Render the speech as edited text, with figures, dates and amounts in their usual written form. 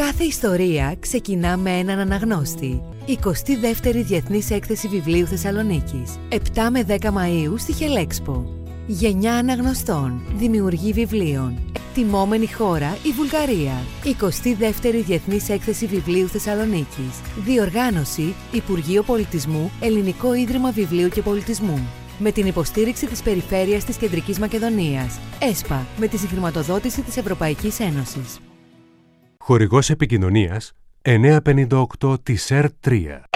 Κάθε ιστορία ξεκινά με έναν αναγνώστη. 22η Διεθνής Έκθεση Βιβλίου Θεσσαλονίκης. 7 με 10 Μαΐου στη Χελέξπο. Γενιά αναγνωστών, δημιουργοί βιβλίων. Τιμόμενη χώρα η Βουλγαρία. 22η Διεθνής Έκθεση Βιβλίου Θεσσαλονίκης. Διοργάνωση Υπουργείο Πολιτισμού, Ελληνικό Ίδρυμα Βιβλίου και Πολιτισμού. Με την υποστήριξη της Περιφέρειας της Κεντρικής Μακεδονίας. ΕΣΠΑ, με τη συγχρηματοδότηση της Ευρωπαϊκής Ένωσης. Χορηγός επικοινωνίας 958 της ΕΡΤ 3.